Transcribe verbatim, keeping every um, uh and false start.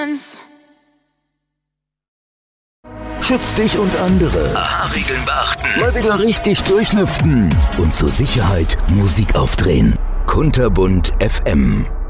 Schütz dich und andere. Aha-Regeln beachten. Mal wieder richtig durchnüften. Und zur Sicherheit Musik aufdrehen. Kunterbunt F M.